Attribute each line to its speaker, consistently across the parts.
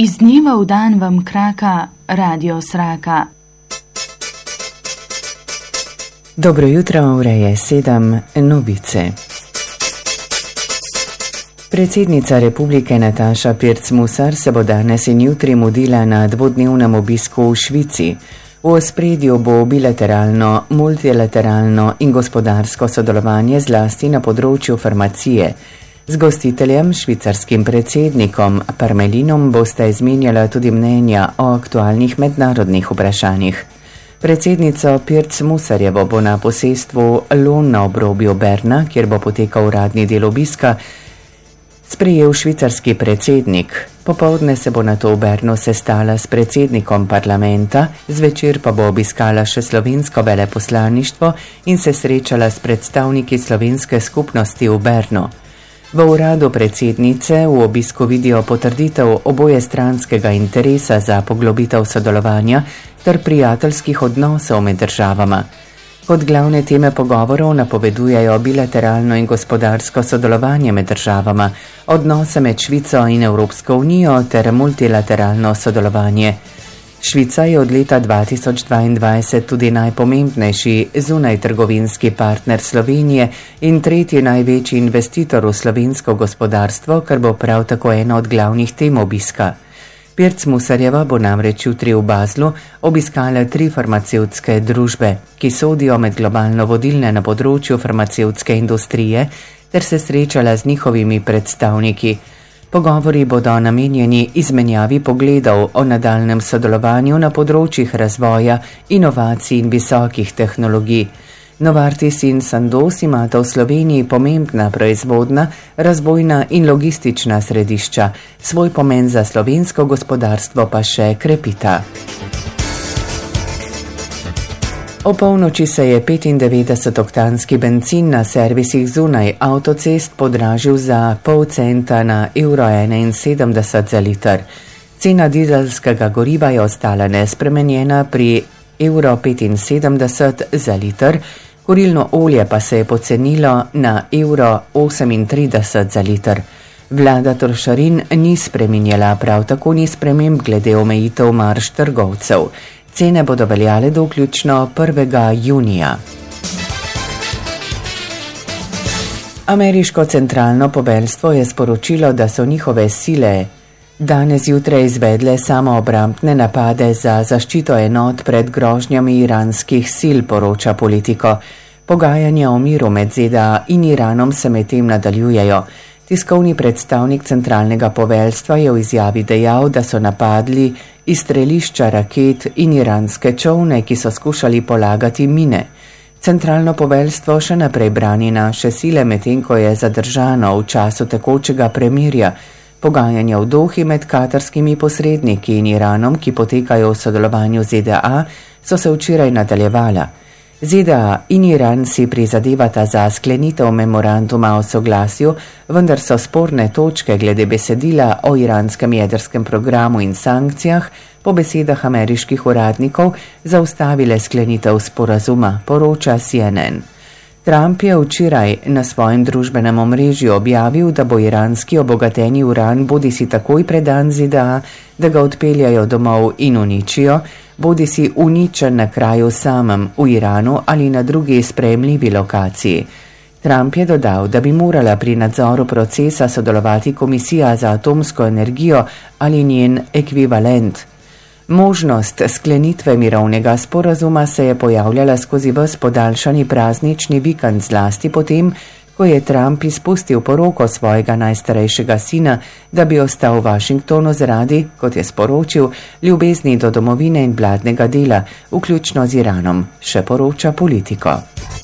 Speaker 1: Iz dneva v dan vam kraka Radio Sraka.
Speaker 2: Dobro jutro, ura je 7, novice. Predsednica republike Nataša Pirc Musar se bo danes in jutri mudila na dvodnevnem obisku v Švici. V ospredju bo bilateralno, multilateralno in gospodarsko sodelovanje zlasti na področju farmacije. Z gostiteljem, švicarskim predsednikom Parmelinom, boste izmenjala tudi mnenja o aktualnih mednarodnih vprašanjih. Predsednico Pirc Musarjevo bo na posestvu Lon na obrobju Berna, kjer bo potekal uradni del obiska, sprejel švicarski predsednik. Popoldne se bo nato v Bernu sestala s predsednikom parlamenta, zvečer pa bo obiskala še slovensko veleposlaništvo in se srečala s predstavniki slovenske skupnosti v Bernu. V uradu predsednice v obisku vidijo potrditev obojestranskega interesa za poglobitev sodelovanja ter prijateljskih odnosov med državama. Kot glavne teme pogovorov napovedujejo bilateralno in gospodarsko sodelovanje med državama, odnose med Švico in Evropsko unijo ter multilateralno sodelovanje. Švica je od leta 2022 tudi najpomembnejši zunajtrgovinski partner Slovenije in tretji največji investitor v slovensko gospodarstvo, kar bo prav tako ena od glavnih tem obiska. Pirc Musarjeva bo namreč jutri v Baslu obiskala 3 farmacevtske družbe, ki sodijo med globalno vodilne na področju farmacevtske industrije, ter se srečala z njihovimi predstavniki. Pogovori bodo namenjeni izmenjavi pogledov o nadaljnem sodelovanju na področjih razvoja, inovacij in visokih tehnologij. Novartis in Sandoz imata v Sloveniji pomembna proizvodna, razvojna in logistična središča, svoj pomen za slovensko gospodarstvo pa še krepita. O polnoči se je 95-oktanski bencin na servisih zunaj avtocest podražil za pol centa na €1,71 za liter. Cena dizelskega goriva je ostala nespremenjena pri €1,75 za liter, kurilno olje pa se je pocenilo na €1,38 za liter. Vlada trošarin ni spreminjala, prav tako ni sprememb glede omejitev marž trgovcev. Cene bodo veljale do vključno 1. junija. Ameriško centralno poveljstvo je sporočilo, da so njihove sile danes zjutraj izvedle samoobrambne napade za zaščito enot pred grožnjami iranskih sil, poroča Politico. Pogajanja o miru med ZDA in Iranom se medtem nadaljujejo. Tiskovni predstavnik centralnega poveljstva je v izjavi dejal, da so napadli izstrelišča raket in iranske čolne, ki so skušali polagati mine. Centralno poveljstvo še naprej brani naše sile, medtem ko je zadržano v času tekočega premirja. Pogajanja v Dohi med katarskimi posredniki in Iranom, ki potekajo v sodelovanju ZDA, so se včeraj nadaljevala. ZDA in Iran si prizadevata za sklenitev memoranduma o soglasju, vendar so sporne točke glede besedila o iranskem jedrskem programu in sankcijah po besedah ameriških uradnikov zaustavile sklenitev sporazuma, poroča CNN. Trump je včeraj na svojem družbenem omrežju objavil, da bo iranski obogateni uran bodisi takoj predan ZDA, da ga odpeljajo domov in uničijo, bodisi uničen na kraju samem v Iranu ali na drugi sprejemljivi lokaciji. Trump je dodal, da bi morala pri nadzoru procesa sodelovati Komisija za atomsko energijo ali njen ekvivalent. Možnost sklenitve mirovnega sporazuma se je pojavljala skozi ves podaljšani praznični vikend, zlasti potem, ko je Trump izpustil poroko svojega najstarejšega sina, da bi ostal v Washingtonu zaradi, kot je sporočil, ljubezni do domovine in vladnega dela, vključno z Iranom, še poroča Politico.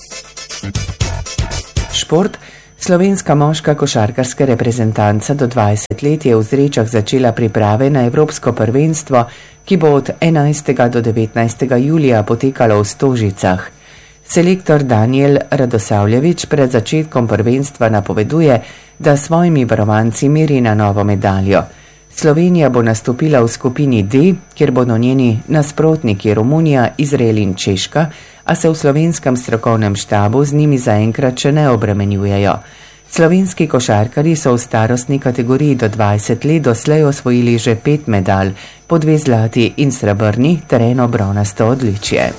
Speaker 2: Šport. Slovenska moška košarkarska reprezentanca do 20 let je v Zrečah začela priprave na evropsko prvenstvo, ki bo od 11. do 19. julija potekalo v Stožicah. Selektor Daniel Radosavljević pred začetkom prvenstva napoveduje, da svojimi varovanci meri na novo medaljo. Slovenija bo nastopila v skupini D, kjer bodo njeni nasprotniki Romunija, Izrael in Češka, a se v slovenskem strokovnem štabu z njimi zaenkrat še ne obremenjujejo. Slovenski košarkarji so v starostni kategoriji do 20 let doslej osvojili že 5 medalj, po 2 zlati in srebrni ter 1 bronasto odličje.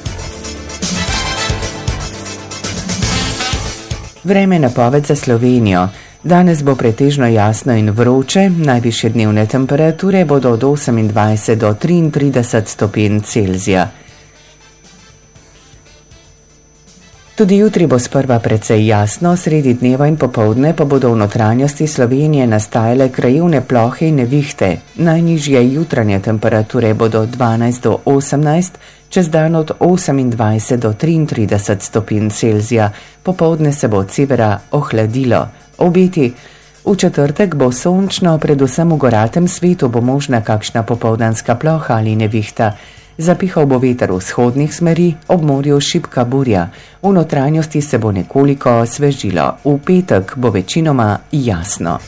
Speaker 2: Vreme napoved za Slovenijo. Danes bo pretežno jasno in vroče, najvišje dnevne temperature bodo od 28 do 33 stopinj Celzija. Tudi jutri bo sprva precej jasno, sredi dneva in popoldne pa bodo v notranjosti Slovenije nastajale krajevne plohe in nevihte. Najnižje jutranje temperature bodo 12 do 18, čez dan od 28 do 33 stopinj Celzija, popoldne se bo od severa ohladilo. Obeti. V četrtek bo sončno, predvsem v goratem svetu bo možna kakšna popoldanska ploha ali nevihta. Zapihal bo veter vzhodnih smeri, ob morju šibka burja. V notranjosti se bo nekoliko osvežilo. V petek bo večinoma jasno.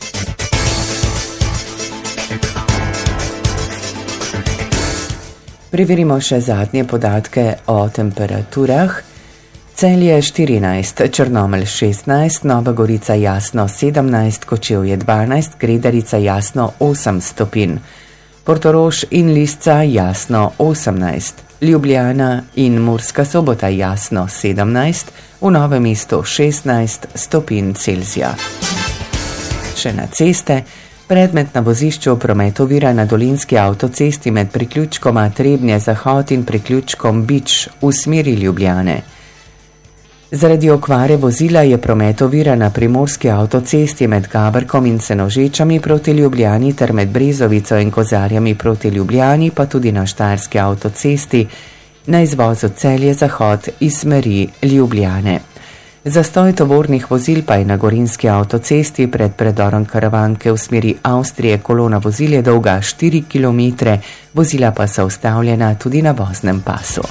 Speaker 2: Preverimo še zadnje podatke o temperaturah. Celje 14, Črnomelj 16, Nova Gorica jasno 17, Kočevje 12, Gredarica jasno 8 stopinj. Portorož in Lisca jasno 18, Ljubljana in Murska Sobota jasno 17, v Novem mestu 16 stopinj Celzija. Še na ceste. Predmet na vozišču promet ovira na Dolenjski avtocesti med priključkoma Trebnje Zahod in priključkom Bič v smeri Ljubljane. Zaradi okvare vozila je promet ovira na Primorski avtocesti med Gaberkom in Senožečami proti Ljubljani ter med Brezovico in Kozarjami proti Ljubljani, pa tudi na Štajerski avtocesti na izvozu Celje Zahod iz smeri Ljubljane. Zastoj tovornih vozil pa je na Gorenjski avtocesti pred predorom Karavanke v smeri Avstrije. Kolona vozil je dolga 4 km, vozila pa so ustavljena tudi na voznem pasu.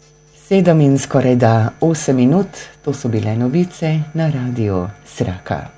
Speaker 2: Sedem in skorajda 8 minut, to so bile novice na Radiu Sraka.